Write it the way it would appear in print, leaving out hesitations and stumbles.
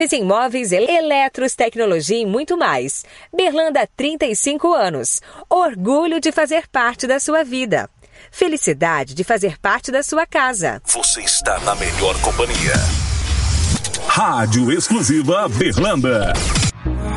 Em móveis, eletros, tecnologia e muito mais. Berlanda há 35 anos. Orgulho de fazer parte da sua vida. Felicidade de fazer parte da sua casa. Você está na melhor companhia. Rádio Exclusiva Berlanda.